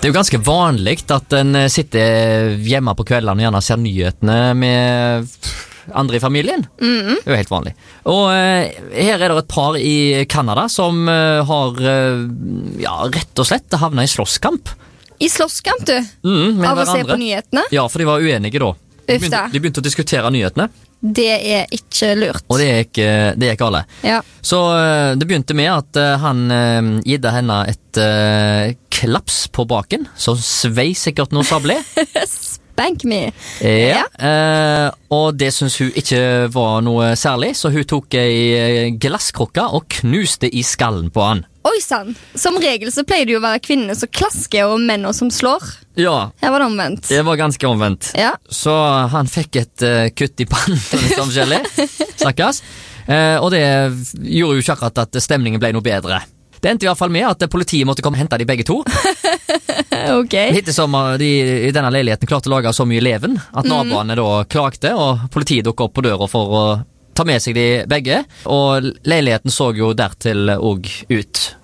Det er jo ganske vanlig at en sitter hjemme på kveldene og gjerne ser nyhetene med andre i familien. Det er jo helt vanlig. Og her er det et par i Kanada som har rett og slett havnet i slåsskamp. I slåsskamp, du? Av å se på nyhetene? Ja, for de var uenige da. De begynte å diskutere nyhetene. Det er ikke lurt. Og det er ikke alle. Ja. Så det begynte med at han gitte henne et klaps på baken, så svei sikkert noe sable. Spank me. Ja. Og det synes hun ikke var noe særlig, så hun tok ei glasskrukke og knuste i skallen på han. Oi sann, som regel så pleier det jo å være kvinnene som klasker og mennene som slår. Ja. Her var det omvendt. Det var ganske omvendt. Ja. Så han fikk et kutt i pannen, som skjellig, snakkes. Og det gjorde jo ikke akkurat at stemningen ble noe bedre. Det endte i hvert fall med at politiet måtte komme og hente de begge to. Ok. Hittil som de i denne leiligheten klarte å lage så mye leven at naboene da klagte, og politiet dukket opp på døra for å ta med seg de begge, og leiligheten så jo dertil og ut.